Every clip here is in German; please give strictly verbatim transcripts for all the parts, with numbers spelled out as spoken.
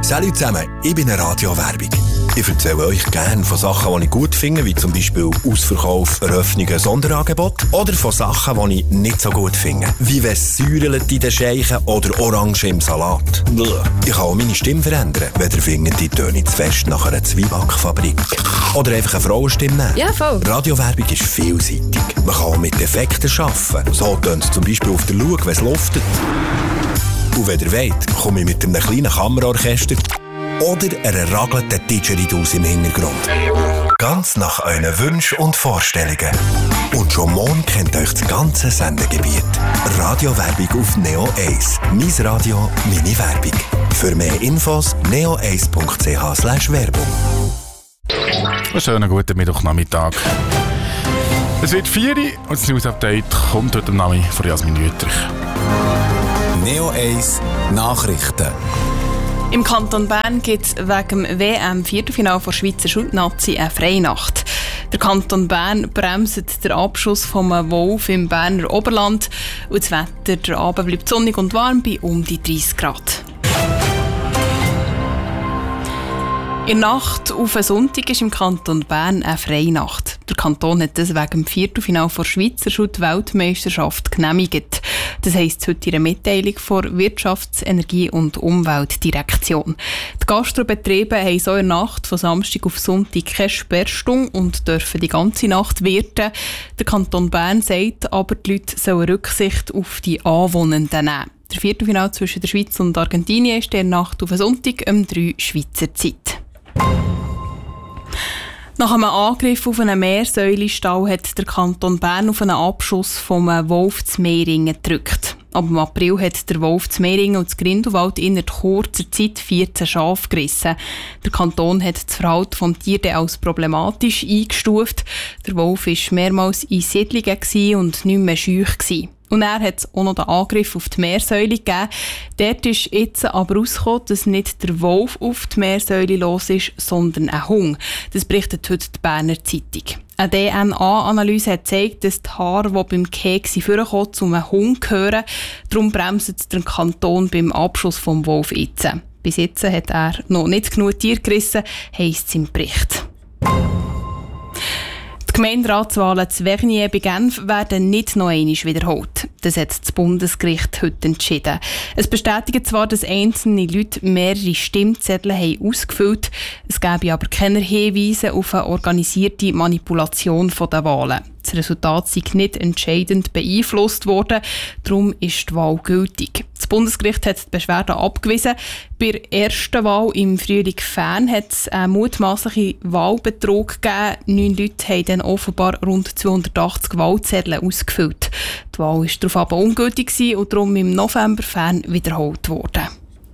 Salut zusammen, ich bin eine Radiowerbung. Ich erzähle euch gerne von Sachen, die ich gut finde, wie zum Beispiel Ausverkauf, Eröffnungen, Sonderangebote. Oder von Sachen, die ich nicht so gut finde, wie wenn es säurelt in den Scheichen oder Orange im Salat. Bluh. Ich kann auch meine Stimme verändern, wenn ihr findet, die töne zu fest nach einer Zwiebackfabrik. Oder einfach eine Frauenstimme nehmen. Ja, voll. Radiowerbung ist vielseitig. Man kann auch mit Effekten arbeiten. So tönt es zum Beispiel auf der Luke, wenn es luftet. Und wenn ihr wollt, komme ich mit einem kleinen Kammerorchester oder einer ragelnden Didgeridoo im Hintergrund. Ganz nach euren Wünschen und Vorstellungen. Und schon morgen kennt euch das ganze Sendegebiet. Radiowerbung auf Neo eins. Mein Radio, meine Werbung. Für mehr Infos neo eins punkt c h slash Werbung. Einen schönen guten Mittwochnachmittag. Es wird vier Uhr und das News-Update kommt heute am Namen von Jasmin Wüttrich. Neo eins Nachrichten. Im Kanton Bern gibt es wegen dem W M-Viertelfinale der Schweizer Schulnazi eine Freinacht. Der Kanton Bern bremst den Abschuss vom Wolf im Berner Oberland und das Wetter, der Abend bleibt sonnig und warm bei um die dreißig Grad. In der Nacht auf einen Sonntag ist im Kanton Bern eine Freinacht. Der Kanton hat das wegen dem Viertelfinale der Schweizer Schut-Weltmeisterschaft genehmigt. Das heisst heute in einer Mitteilung der Wirtschafts-, Energie- und Umweltdirektion. Die Gastrobetriebe haben so in der Nacht von Samstag auf Sonntag keine Sperrstunde und dürfen die ganze Nacht wirten. Der Kanton Bern sagt aber, die Leute sollen Rücksicht auf die Anwohnenden nehmen. Der Viertelfinale zwischen der Schweiz und Argentinien ist in der Nacht auf Sonntag um drei Schweizer Zeit. Nach einem Angriff auf einen Meersäulestall hat der Kanton Bern auf einen Abschuss vom Wolf zu Meiringen gedrückt. Ab im April hat der Wolf zu Meiringen und das Grindelwald innerhalb kurzer Zeit vierzehn Schafe gerissen. Der Kanton hat das Verhalten des Tieres als problematisch eingestuft. Der Wolf war mehrmals in Siedlungen und nicht mehr scheu. Und er hat auch noch den Angriff auf die Meersäule gegeben. Dort ist jetzt aber herausgekommen, dass nicht der Wolf auf die Meersäule los ist, sondern ein Hund. Das berichtet heute die Berner Zeitung. Eine D N A-Analyse hat gezeigt, dass die Haare, die beim Keks vorkommen, zu einem Hund gehören. Darum bremst der Kanton beim Abschuss vom Wolf jetzt. Bis jetzt hat er noch nicht genug Tiere gerissen, heisst es im Bericht. Die Gemeinderatswahlen zu Vernier bei Genf werden nicht noch einmal wiederholt. Das hat das Bundesgericht heute entschieden. Es bestätigt zwar, dass einzelne Leute mehrere Stimmzettel haben ausgefüllt haben, es gäbe aber keine Hinweise auf eine organisierte Manipulation der Wahlen. Das Resultat sei nicht entscheidend beeinflusst worden, darum ist die Wahl gültig. Das Bundesgericht hat die Beschwerde abgewiesen. Bei der ersten Wahl im Frühling Fern hat es einen mutmaßlichen Wahlbetrug gegeben. Neun Leute haben dann offenbar rund zweihundertachtzig Wahlzettel ausgefüllt. Die Wahl war darauf aber ungültig und darum im November Fern wiederholt worden.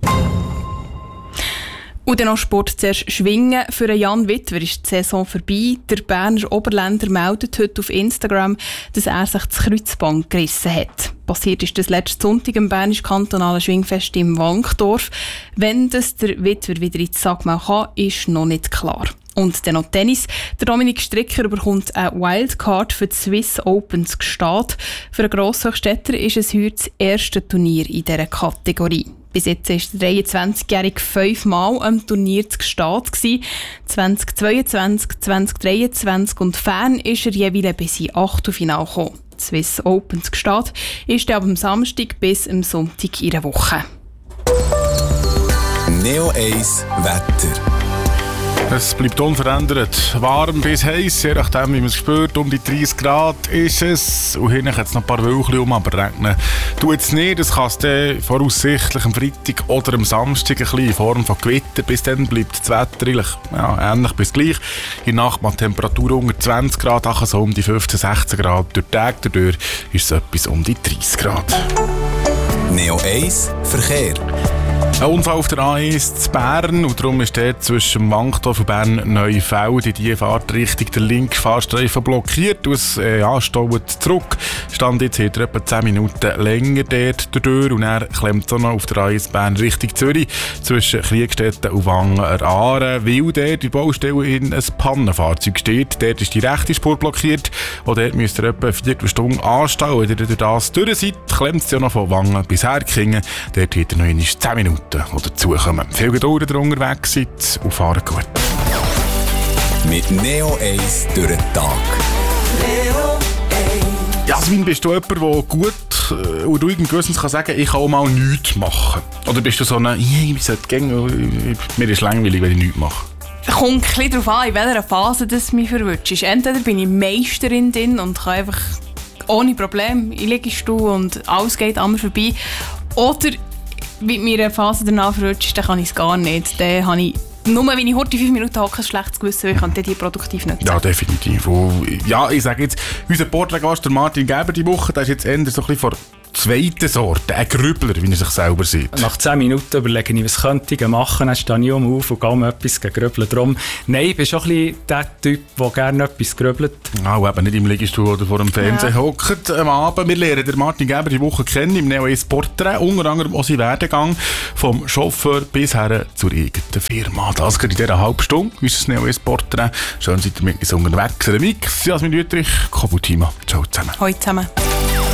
Und dann noch Sport zuerst Schwingen. Für Jan Wittwer ist die Saison vorbei. Der Berner Oberländer meldet heute auf Instagram, dass er sich das Kreuzband gerissen hat. Passiert ist das letzten Sonntag im Bernisch kantonalen Schwingfest im Wankdorf. Wenn das der Wittwer wieder ins Sackmaul kann, ist noch nicht klar. Und dann noch Tennis. Der Dominik Stricker bekommt eine Wildcard für die Swiss Open zu Gstaad. Für einen Grosshochstädter ist es heute das erste Turnier in dieser Kategorie. Bis jetzt war der dreiundzwanzigjährige fünfmal am Turnier zu Gstaad. zwanzig zweiundzwanzig, zwanzig dreiundzwanzig und Fern ist er jeweils bis ins Achtelfinale gekommen. Die Swiss Open zu Gstaad ist ab dem Samstag bis am Sonntag in der Woche. Neo eins Wetter. Es bleibt unverändert. Warm bis heiß, je nachdem wie man es spürt. Um die dreißig Grad ist es. Und hinten hat es noch ein paar Wölkchen um, aber regnen tut es nicht. Das kann es dann voraussichtlich am Freitag oder am Samstag ein bisschen in Form von Gewitter. Bis dann bleibt das Wetter eigentlich ja, ähnlich bis gleich. In der Nacht mal Temperatur unter zwanzig Grad, ach so um die fünfzehn, sechzehn Grad. Durch die Tage dadurch ist es etwas um die dreißig Grad. Neo eins Verkehr. Ein Unfall auf der A eins zu Bern und darum ist dort zwischen Wankdorf und Bern-Neufeld in die Fahrtrichtung der linke Fahrstreifen blockiert. Es äh, ja, staut zurück. Stand jetzt hinter etwa zehn Minuten länger dort durch und er klemmt so noch auf der A eins Bern Richtung Zürich zwischen Kriegstetten und Wangen-Aaren, weil dort in der Baustelle in ein Pannenfahrzeug steht. Dort ist die rechte Spur blockiert und dort müsst ihr etwa eine Viertelstunde anstehen. Wenn ihr durch das durch seid, klemmt es ja noch von Wangen bis Herkingen. Dort hinter noch einmal zehn Minuten. Herausforderungen, die dazukommen. Viel Geduld, dass ihr unterwegs seid und fahrt gut. Mit Neo eins durch den Tag. Jasmin, bist du jemand, der gut äh, und ruhig gewissens kann sagen, ich kann auch mal nichts machen? Oder bist du so eine, ich sollte gehen, mir ist langweilig, wenn ich nichts mache? Es kommt ein bisschen darauf an, in welcher Phase das mich verwünscht. Entweder bin ich Meisterin drin und kann einfach ohne Probleme in den Liegestuhl und alles geht an mir vorbei. Oder wenn mir eine Phase danach verwünscht, dann kann ich es gar nicht. Dann habe ich nur wenn ich heute fünf Minuten hocke, ein schlechtes Gewissen, weil ich kann die produktiv nutzen. Ja, definitiv. Und ja, ich sage jetzt, unser Porträtgast, der Martin Geber, die Woche, der ist jetzt eher so ein bisschen vor zweite Sorte, ein Grübler, wie er sich selber sieht. Nach zehn Minuten überlege ich, was könnte ich machen, dann stehe ich um auf und gehe um etwas grübeln. Darum, nein, ich bin schon ein bisschen der Typ, der gerne etwas grübelt. Ja, und eben nicht im Liegestuhl oder vor dem Fernsehen ja. hockt am Abend. Wir lernen den Martin Geber die Woche kennen im Neo eins Porträt, unter anderem auch seinen Werdegang vom Chauffeur bis her zur eigenen Firma. Das geht in dieser halben Stunde, unser Neo eins Porträt. Schön seid ihr mit uns unterwegs. Der Mix, Jasmin Wüttrich, Kabutima. Ciao zusammen. Hallo zusammen.